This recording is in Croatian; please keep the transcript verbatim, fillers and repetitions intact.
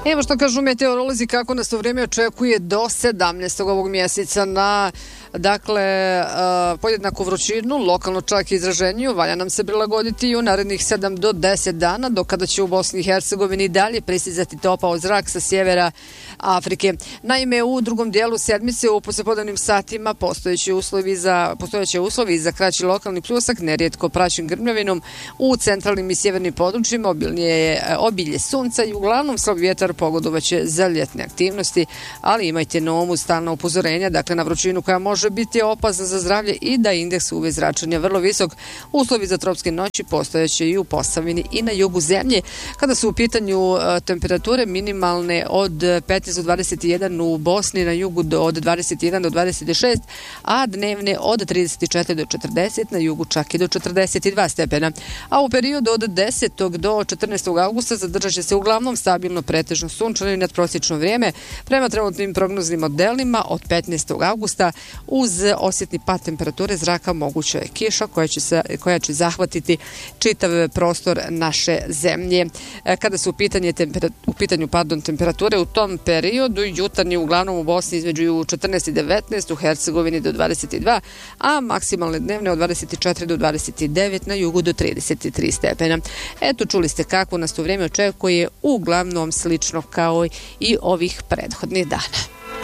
Evo što kažu meteorolozi, kako nas to vrijeme očekuje do sedamnaestog ovog mjeseca na dakle uh, podjednaku vrućinu, lokalno čak izraženiju. Valja nam se prilagoditi i u narednih sedam do deset dana, do kada će u Bosni i Hercegovini dalje pristizati topao zrak sa sjevera Afrike. Naime, u drugom dijelu sedmice u poslijepodnevnim satima postojeći uslovi za, postojeći uslovi za kraći lokalni pljusak, nerijetko praćen grmljavinom u centralnim i sjevernim područjima, obilje je obilje sunca i uglavnom slab vjetar pogodovaće za ljetne aktivnosti, ali imajte na umu stalna upozorenja, dakle na vrućinu koja može biti opasna za zdravlje i da indeks U V zračenja vrlo visok. Uslovi za tropske noći postojeće i u Posavini i na jugu zemlje. Kada su u pitanju uh, temperature minimalne od petnaest do dvadeset jedan u Bosni, na jugu do, od dvadeset jedan do dvadeset šest, a dnevne od trideset četiri do četrdeset, na jugu čak i do četrdeset dva stepena. A u periodu od desetog do četrnaestog avgusta zadržat će se uglavnom stabilno pretežno sunčano i nadprosječno vrijeme. Prema trenutnim prognoznim modelima od petnaestog avgusta uz osjetni pad temperature zraka moguća je kiša koja će, se, koja će zahvatiti čitav prostor naše zemlje. Kada su u, pitanje tempera, u pitanju pardon, temperature u tom periodu, jutarnji uglavnom u Bosni između četrnaest i devetnaest, u Hercegovini do dvadeset dva, a maksimalne dnevne od dvadeset četiri do dvadeset devet, na jugu do trideset tri stepena. Eto, čuli ste kako nas to vrijeme očekuje, uglavnom slično kao i ovih prethodnih dana.